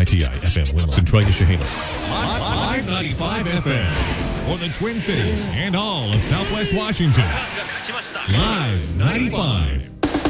KITI FM Wilson, Troy, Chehalis. Live 95 FM for the Twin Cities and all of Southwest Washington. Live 95.